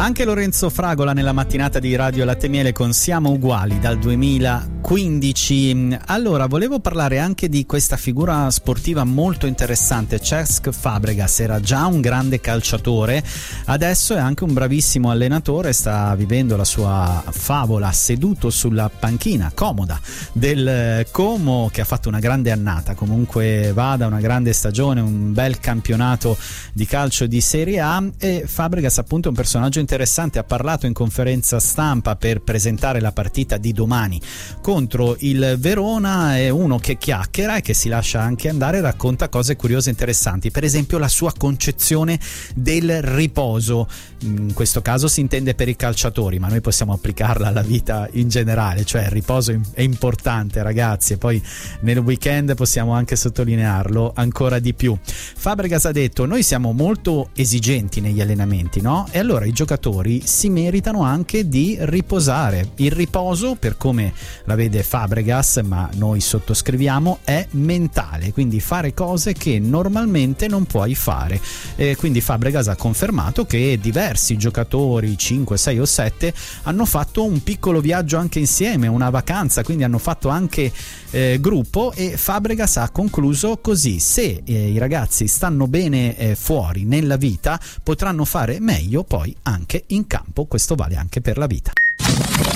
Anche Lorenzo Fragola nella mattinata di Radio Latte e Miele con Siamo Uguali dal 2015. Allora, volevo parlare anche di questa figura sportiva molto interessante. Cesc Fabregas era già un grande calciatore, adesso è anche un bravissimo allenatore, sta vivendo la sua favola seduto sulla panchina comoda del Como, che ha fatto una grande annata, comunque vada, una grande stagione, un bel campionato di calcio di Serie A. E Fabregas appunto è un personaggio interessante, ha parlato in conferenza stampa per presentare la partita di domani contro il Verona. È uno che chiacchiera e che si lascia anche andare, racconta cose curiose e interessanti, per esempio la sua concezione del riposo. In questo caso si intende per i calciatori, ma noi possiamo applicarla alla vita in generale, cioè il riposo è importante, ragazzi, e poi nel weekend possiamo anche sottolinearlo ancora di più. Fabregas ha detto: noi siamo molto esigenti negli allenamenti, no? E allora i giocatori si meritano anche di riposare. Il riposo, per come la vede Fabregas, ma noi sottoscriviamo, è mentale, quindi fare cose che normalmente non puoi fare. Quindi Fabregas ha confermato che diversi giocatori, 5, 6 o 7, hanno fatto un piccolo viaggio anche insieme, una vacanza, quindi hanno fatto anche gruppo. E Fabregas ha concluso così: se i ragazzi stanno bene fuori nella vita, potranno fare meglio poi anche in campo. Questo vale anche per la vita.